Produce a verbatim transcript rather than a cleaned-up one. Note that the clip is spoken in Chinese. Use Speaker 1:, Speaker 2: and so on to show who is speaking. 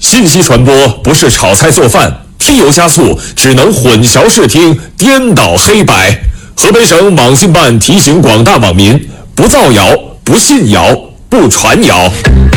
Speaker 1: 信息传播不是炒菜做饭，添油加醋只能混淆视听，颠倒黑白。河北省网信办提醒广大网民：不造谣，不信谣，不传谣。